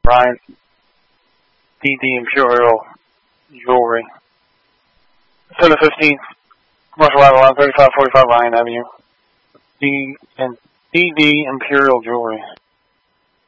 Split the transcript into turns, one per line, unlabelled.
Ryan, DD Imperial Jewelry. 715, commercial ladder line 3545 Ryan Avenue. DD Imperial Jewelry.